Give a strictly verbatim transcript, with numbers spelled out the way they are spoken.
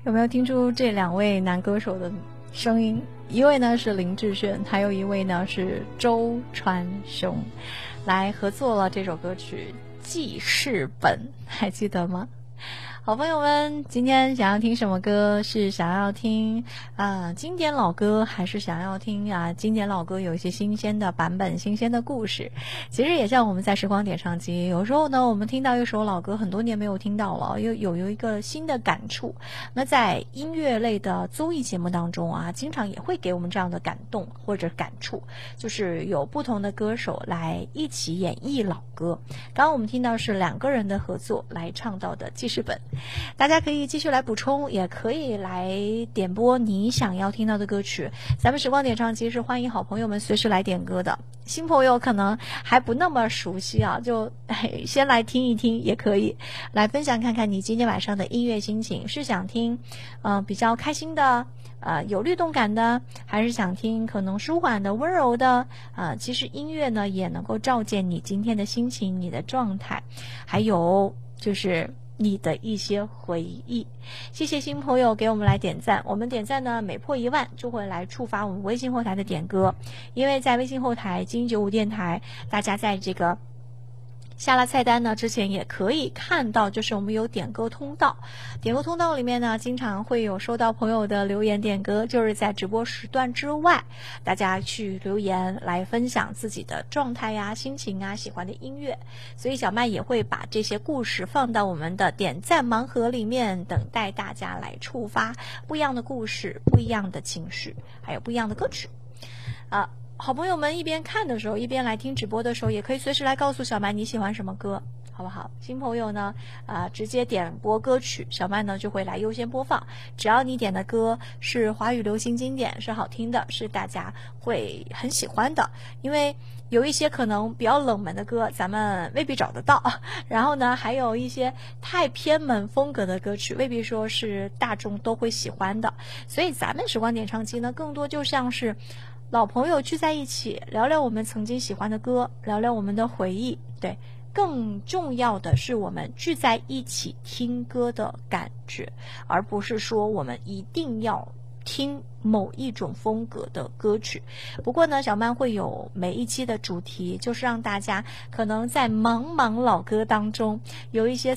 有没有听出这两位男歌手的声音？一位呢是林志炫，还有一位呢是周传雄，来合作了这首歌曲《记事本》，还记得吗？好朋友们，今天想要听什么歌？是想要听啊、呃、经典老歌，还是想要听啊经典老歌有一些新鲜的版本、新鲜的故事？其实也像我们在时光点唱机，有时候呢，我们听到一首老歌，很多年没有听到了，又有有一个新的感触。那在音乐类的综艺节目当中啊，经常也会给我们这样的感动或者感触，就是有不同的歌手来一起演绎老歌。刚刚我们听到是两个人的合作来唱到的记事本。大家可以继续来补充，也可以来点播你想要听到的歌曲。咱们时光点唱机是欢迎好朋友们随时来点歌的，新朋友可能还不那么熟悉啊，就哎先来听一听也可以，来分享看看你今天晚上的音乐心情，是想听嗯、呃、比较开心的呃有律动感的，还是想听可能舒缓的温柔的啊、呃？其实音乐呢也能够照见你今天的心情，你的状态，还有就是你的一些回忆。谢谢新朋友给我们来点赞，我们点赞呢每破一万就会来触发我们微信后台的点歌，因为在微信后台金九五电台，大家在这个下了菜单呢之前也可以看到，就是我们有点歌通道，点歌通道里面呢经常会有收到朋友的留言点歌，就是在直播时段之外，大家去留言来分享自己的状态呀、心情啊、喜欢的音乐，所以小麦也会把这些故事放到我们的点赞盲盒里面，等待大家来触发不一样的故事、不一样的情绪，还有不一样的歌曲啊。好朋友们一边看的时候一边来听直播的时候，也可以随时来告诉小麦你喜欢什么歌，好不好？新朋友呢啊、呃，直接点播歌曲，小麦呢就会来优先播放，只要你点的歌是华语流行经典，是好听的，是大家会很喜欢的，因为有一些可能比较冷门的歌咱们未必找得到，然后呢还有一些太偏门风格的歌曲未必说是大众都会喜欢的，所以咱们时光点唱机呢更多就像是老朋友聚在一起，聊聊我们曾经喜欢的歌，聊聊我们的回忆，对，更重要的是我们聚在一起听歌的感觉，而不是说我们一定要听某一种风格的歌曲。不过呢，小曼会有每一期的主题，就是让大家可能在茫茫老歌当中有一些